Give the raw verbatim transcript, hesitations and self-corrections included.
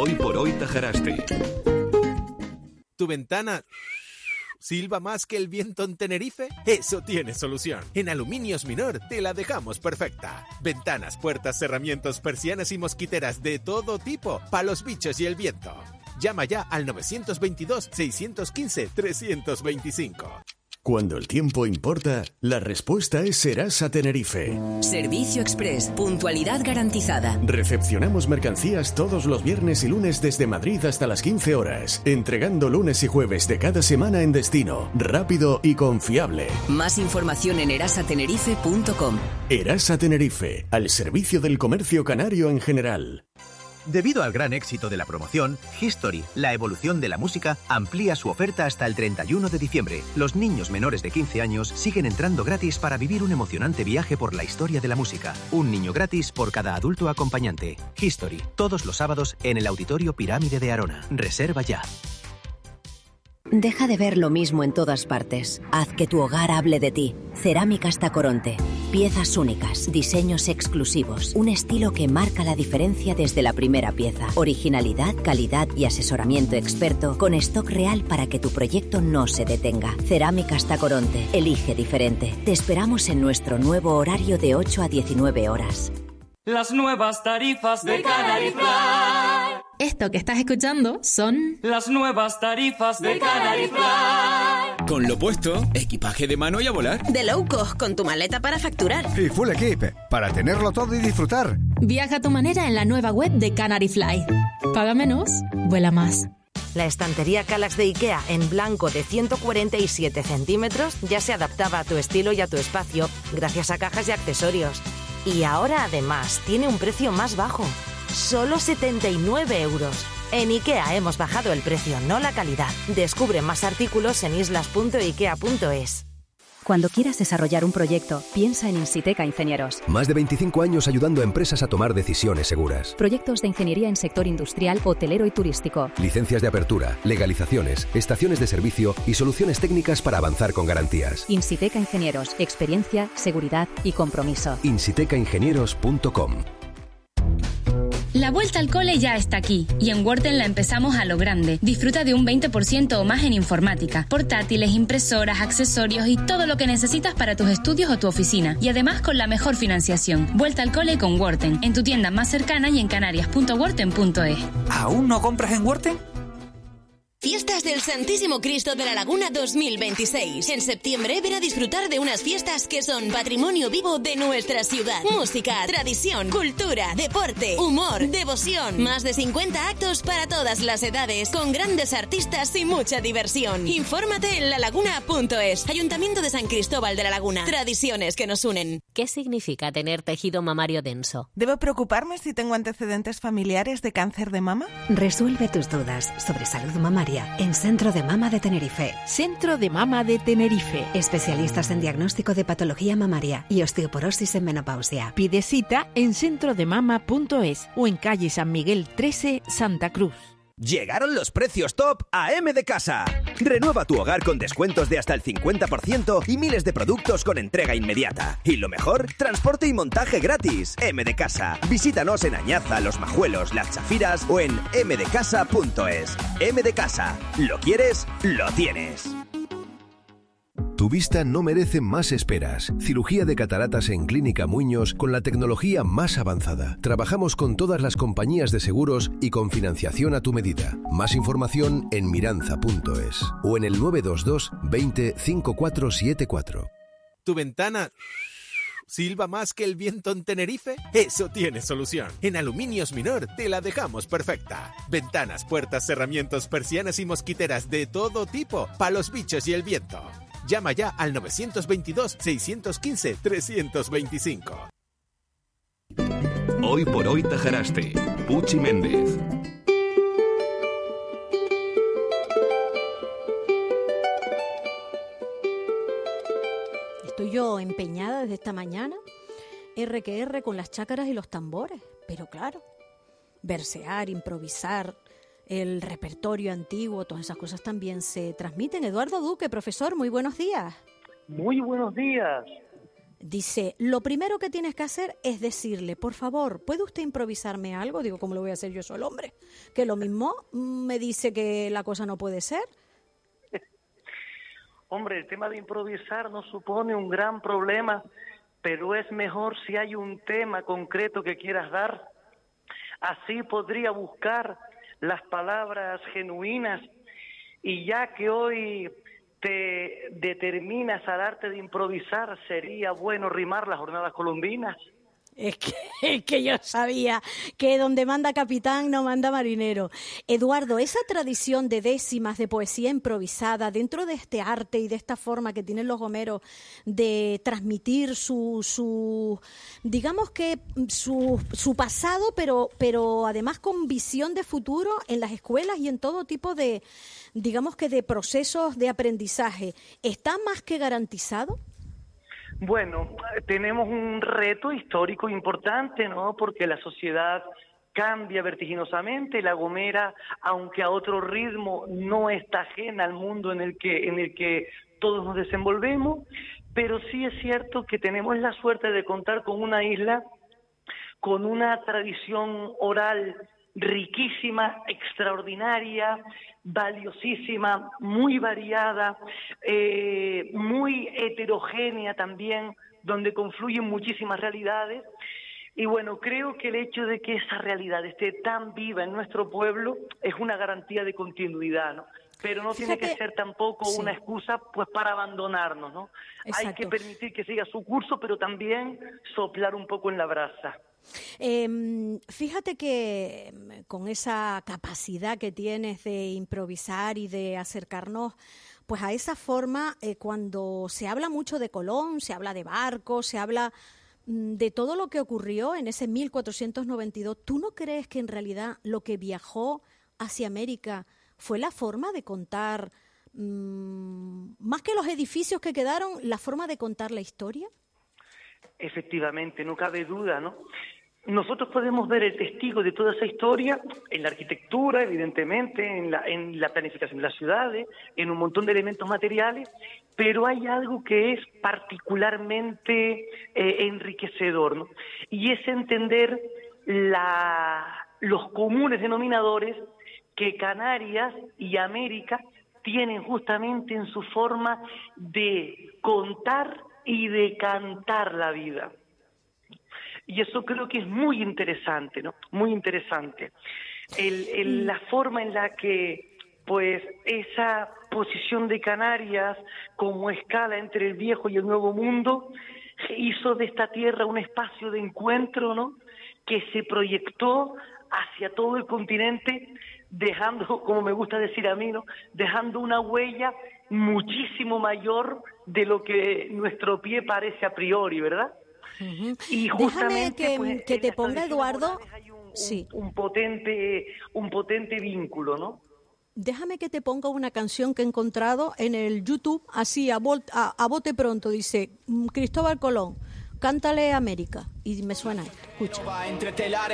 Hoy por hoy Tajaraste. ¿Tu ventana silba más que el viento en Tenerife? Eso tiene solución. En Aluminios Minor te la dejamos perfecta. Ventanas, puertas, cerramientos, persianas y mosquiteras de todo tipo, para los bichos y el viento. Llama ya al nueve dos dos, seis uno cinco, tres dos cinco. Cuando el tiempo importa, la respuesta es Serasa Tenerife. Servicio Express, puntualidad garantizada. Recepcionamos mercancías todos los viernes y lunes desde Madrid hasta las quince horas, entregando lunes y jueves de cada semana en destino, rápido y confiable. Más información en erasa tenerife punto com. Erasa Tenerife, al servicio del comercio canario en general. Debido al gran éxito de la promoción, History, la evolución de la música, amplía su oferta hasta el treinta y uno de diciembre. Los niños menores de quince años siguen entrando gratis para vivir un emocionante viaje por la historia de la música. Un niño gratis por cada adulto acompañante. History, todos los sábados en el Auditorio Pirámide de Arona. Reserva ya. Deja de ver lo mismo en todas partes. Haz que tu hogar hable de ti. Cerámicas Tacoronte. Piezas únicas, diseños exclusivos, un estilo que marca la diferencia desde la primera pieza. Originalidad, calidad y asesoramiento experto con stock real para que tu proyecto no se detenga. Cerámicas Tacoronte. Elige diferente. Te esperamos en nuestro nuevo horario de ocho a diecinueve horas. Las nuevas tarifas de Canary Fly. Esto que estás escuchando son las nuevas tarifas de Canary Fly. Con lo puesto, equipaje de mano y a volar. De low cost, con tu maleta para facturar. Y full equip, para tenerlo todo y disfrutar. Viaja a tu manera en la nueva web de Canary Fly. Paga menos, vuela más. La estantería Kallax de IKEA en blanco de ciento cuarenta y siete centímetros ya se adaptaba a tu estilo y a tu espacio gracias a cajas y accesorios. Y ahora además tiene un precio más bajo. Solo setenta y nueve euros. En IKEA hemos bajado el precio, no la calidad. Descubre más artículos en islas punto ikea punto es. Cuando quieras desarrollar un proyecto, piensa en Insiteca Ingenieros. Más de veinticinco años ayudando a empresas a tomar decisiones seguras. Proyectos de ingeniería en sector industrial, hotelero y turístico. Licencias de apertura, legalizaciones, estaciones de servicio y soluciones técnicas para avanzar con garantías. Insiteca Ingenieros. Experiencia, seguridad y compromiso. insiteca ingenieros punto com. La vuelta al cole ya está aquí y en Worten la empezamos a lo grande. Disfruta de un veinte por ciento o más en informática, portátiles, impresoras, accesorios y todo lo que necesitas para tus estudios o tu oficina. Y además con la mejor financiación. Vuelta al cole con Worten, en tu tienda más cercana y en canarias punto worten punto es. ¿Aún no compras en Worten? Fiestas del Santísimo Cristo de la Laguna dos mil veintiséis. En septiembre ven a disfrutar de unas fiestas que son patrimonio vivo de nuestra ciudad. Música, tradición, cultura, deporte, humor, devoción. Más de cincuenta actos para todas las edades, con grandes artistas y mucha diversión. Infórmate en la laguna punto es. Ayuntamiento de San Cristóbal de la Laguna. Tradiciones que nos unen. ¿Qué significa tener tejido mamario denso? ¿Debo preocuparme si tengo antecedentes familiares de cáncer de mama? Resuelve tus dudas sobre salud mamaria en Centro de Mama de Tenerife. Centro de Mama de Tenerife. Especialistas en diagnóstico de patología mamaria y osteoporosis en menopausia. Pide cita en centro de mama punto es o en calle San Miguel trece, Santa Cruz. Llegaron los precios top a M de Casa. Renueva tu hogar con descuentos de hasta el cincuenta por ciento y miles de productos con entrega inmediata. Y lo mejor, transporte y montaje gratis. M de Casa. Visítanos en Añaza, Los Majuelos, Las Chafiras o en eme de casa punto es. M de Casa. ¿Lo quieres? Lo tienes. Tu vista no merece más esperas. Cirugía de cataratas en Clínica Muñoz con la tecnología más avanzada. Trabajamos con todas las compañías de seguros y con financiación a tu medida. Más información en miranza punto es o en el nueve dos dos, veinte, cincuenta y cuatro setenta y cuatro. ¿Tu ventana silba más que el viento en Tenerife? Eso tiene solución. En Aluminios Minor te la dejamos perfecta. Ventanas, puertas, cerramientos, persianas y mosquiteras de todo tipo, para los bichos y el viento. Llama ya al nueve dos dos, seis uno cinco, tres dos cinco. Hoy por hoy Tajaraste. Puchi Méndez. Estoy yo empeñada desde esta mañana, R que R con las chácaras y los tambores. Pero claro, versear, improvisar, el repertorio antiguo, todas esas cosas también se transmiten. Eduardo Duque, profesor, muy buenos días. Muy buenos días. Dice, lo primero que tienes que hacer es decirle, por favor, ¿puede usted improvisarme algo? Digo, ¿cómo lo voy a hacer yo solo, hombre? Que lo mismo me dice que la cosa no puede ser. Hombre, el tema de improvisar no supone un gran problema, pero es mejor si hay un tema concreto que quieras dar. Así podría buscar las palabras genuinas, y ya que hoy te determinas al arte de improvisar, sería bueno rimar las jornadas colombinas. Es que, es que yo sabía que donde manda capitán no manda marinero. Eduardo, esa tradición de décimas de poesía improvisada dentro de este arte y de esta forma que tienen los gomeros de transmitir su, su digamos que su, su pasado, pero, pero además con visión de futuro en las escuelas y en todo tipo de, digamos que de procesos de aprendizaje, ¿está más que garantizado? Bueno, tenemos un reto histórico importante, ¿no? Porque la sociedad cambia vertiginosamente. La Gomera, aunque a otro ritmo, no está ajena al mundo en el que en el que todos nos desenvolvemos, pero sí es cierto que tenemos la suerte de contar con una isla con una tradición oral riquísima, extraordinaria, valiosísima, muy variada, eh, muy heterogénea también, donde confluyen muchísimas realidades. Y bueno, creo que el hecho de que esa realidad esté tan viva en nuestro pueblo es una garantía de continuidad, ¿no? Pero no Fíjate, tiene que ser tampoco sí. una excusa pues para abandonarnos, ¿no? Exacto. Hay que permitir que siga su curso, pero también soplar un poco en la brasa. Eh, fíjate que con esa capacidad que tienes de improvisar y de acercarnos pues a esa forma, eh, cuando se habla mucho de Colón, se habla de barcos, se habla mm, de todo lo que ocurrió en ese mil cuatrocientos noventa y dos, ¿tú no crees que en realidad lo que viajó hacia América fue la forma de contar, mmm, más que los edificios que quedaron, la forma de contar la historia? Efectivamente, no cabe duda, ¿no? Nosotros podemos ver el testigo de toda esa historia en la arquitectura, evidentemente, en la, en la planificación de las ciudades, en un montón de elementos materiales, pero hay algo que es particularmente eh, enriquecedor, ¿no? Y es entender la, los comunes denominadores que Canarias y América tienen justamente en su forma de contar y de cantar la vida. Y eso creo que es muy interesante, ¿no? Muy interesante. El, el, la forma en la que, pues, esa posición de Canarias como escala entre el viejo y el nuevo mundo hizo de esta tierra un espacio de encuentro, ¿no? Que se proyectó hacia todo el continente, dejando, como me gusta decir a mí, ¿no? Dejando una huella muchísimo mayor de lo que nuestro pie parece a priori, ¿verdad? Uh-huh. Y justamente déjame que, pues, que te ponga, Eduardo, hay un, sí. un, un potente un potente vínculo, ¿no? Déjame que te ponga una canción que he encontrado en el YouTube, así a, bol, a, a bote pronto, dice Cristóbal Colón, cántale América, y me suena esto, escucha.